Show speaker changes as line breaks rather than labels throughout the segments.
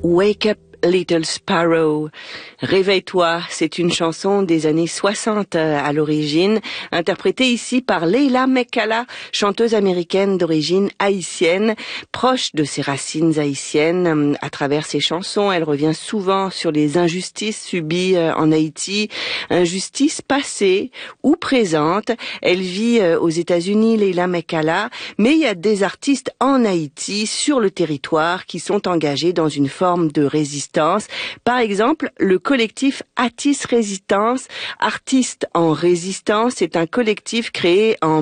Wake Up Little Sparrow. Réveille-toi, c'est une chanson des années 60 à l'origine, interprétée ici par Leila Mekalla, chanteuse américaine d'origine haïtienne, proche de ses racines haïtiennes. À travers ses chansons, elle revient souvent sur les injustices subies en Haïti, injustices passées ou présentes. Elle vit aux États-Unis, Leila Mekalla, mais il y a des artistes en Haïti, sur le territoire, qui sont engagés dans une forme de résistance. Par exemple, le collectif Atis Résistance, Artistes en Résistance, c'est un collectif créé en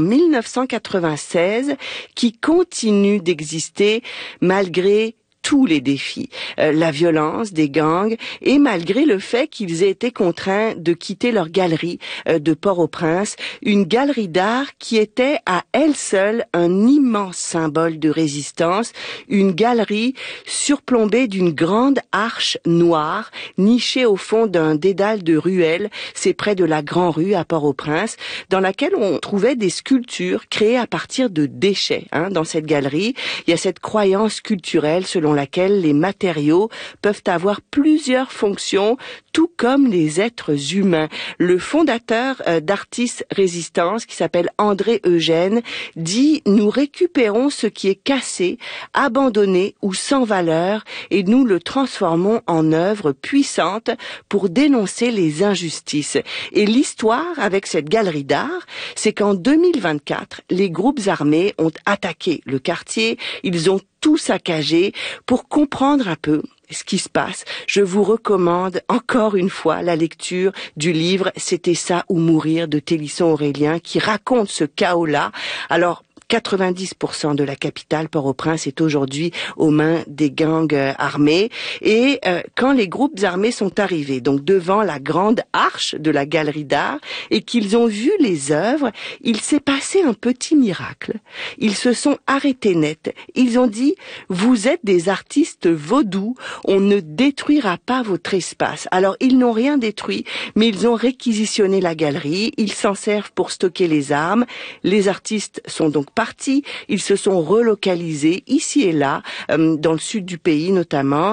1996 qui continue d'exister malgré tous les défis, la violence des gangs et malgré le fait qu'ils aient été contraints de quitter leur galerie de Port-au-Prince, une galerie d'art qui était à elle seule un immense symbole de résistance, une galerie surplombée d'une grande arche noire nichée au fond d'un dédale de ruelles, c'est près de la Grand Rue à Port-au-Prince, dans laquelle on trouvait des sculptures créées à partir de déchets. Dans cette galerie, il y a cette croyance culturelle selon laquelle les matériaux peuvent avoir plusieurs fonctions, tout comme les êtres humains. Le fondateur d'Artis Résistance, qui s'appelle André Eugène, dit « Nous récupérons ce qui est cassé, abandonné ou sans valeur et nous le transformons en œuvre puissante pour dénoncer les injustices. » Et l'histoire avec cette galerie d'art, c'est qu'en 2024, les groupes armés ont attaqué le quartier, ils ont tout saccagé. Pour comprendre un peu ce qui se passe, je vous recommande encore une fois la lecture du livre « C'était ça ou mourir » de Télisson Aurélien qui raconte ce chaos-là. Alors, 90% de la capitale, Port-au-Prince, est aujourd'hui aux mains des gangs armés. Et quand les groupes armés sont arrivés, donc devant la grande arche de la galerie d'art, et qu'ils ont vu les œuvres, il s'est passé un petit miracle. Ils se sont arrêtés net. Ils ont dit « Vous êtes des artistes vaudous, on ne détruira pas votre espace ». Alors, ils n'ont rien détruit, mais ils ont réquisitionné la galerie, ils s'en servent pour stocker les armes. Les artistes sont donc partis, ils se sont relocalisés ici et là, dans le sud du pays notamment.